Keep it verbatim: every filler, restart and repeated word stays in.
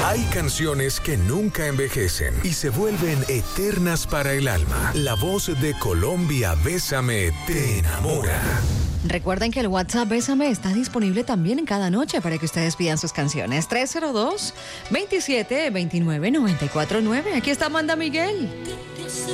Hay canciones que nunca envejecen y se vuelven eternas para el alma. La voz de Colombia, Bésame, te enamora. Recuerden que el WhatsApp Bésame está disponible también en cada noche para que ustedes pidan sus canciones. tres cero dos, veintisiete, veintinueve, noventa y cuatro nueve. Aquí está Amanda Miguel.